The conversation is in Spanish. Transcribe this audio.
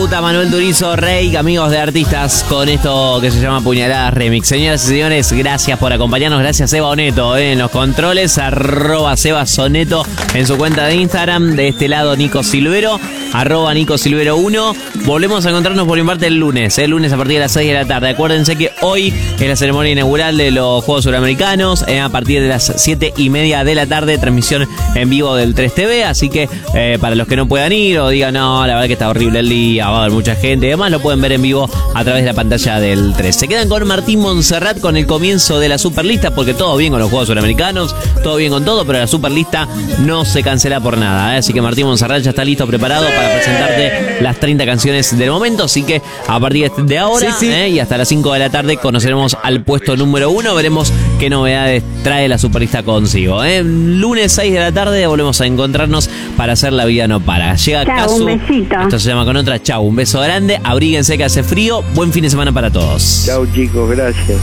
Bauta, Manuel Turizo, Rey, amigos de artistas, con esto que se llama Puñaladas Remix. Señoras y señores, gracias por acompañarnos. Gracias Seba Oneto en los controles, @SebaSoneto en su cuenta de Instagram. De este lado, Nico Silvero, @NicoSilvero1. Volvemos a encontrarnos por mi parte el lunes a partir de las 6 de la tarde. Acuérdense que hoy es la ceremonia inaugural de los Juegos Suramericanos, a partir de las 7:30 de la tarde, transmisión en vivo del 3 TV, así que para los que no puedan ir o digan, no, la verdad que está horrible el día, va a haber mucha gente y demás, lo pueden ver en vivo a través de la pantalla del 3. Se quedan con Martín Montserrat con el comienzo de la Superlista, porque todo bien con los Juegos Suramericanos, todo bien con todo, pero la Superlista no se cancela por nada, así que Martín Montserrat ya está listo, preparado para presentarte las 30 canciones del momento, así que a partir de ahora y hasta las 5 de la tarde conoceremos al puesto número 1, veremos qué novedades trae la Superlista consigo. Lunes 6 de la tarde volvemos a encontrarnos para hacer La Vida No Para. Llega Casu, un besito. esto se llama Con Otra. Chau, un beso grande, abríguense que hace frío, buen fin de semana para todos. Chau chicos, gracias.